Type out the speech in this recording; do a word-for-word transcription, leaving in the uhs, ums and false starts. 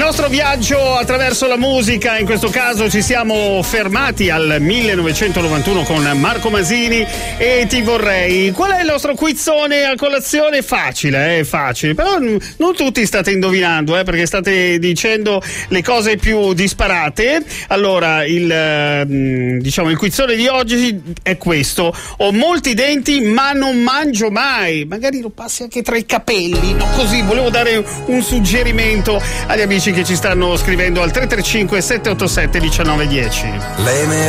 nostro viaggio attraverso la musica, in questo caso ci siamo fermati al millenovecentonovantuno con Marco Masini e Ti vorrei. Qual è il nostro quizzone a colazione? Facile, eh, facile, però non tutti state indovinando, eh, perché state dicendo le cose più disparate. Allora, il diciamo il quizzone di oggi è questo: ho molti denti ma non mangio mai. Magari lo passi anche tra i capelli, no? Così volevo dare un suggerimento agli amici che ci stanno scrivendo al tre tre cinque sette otto sette uno nove uno zero. Lei mi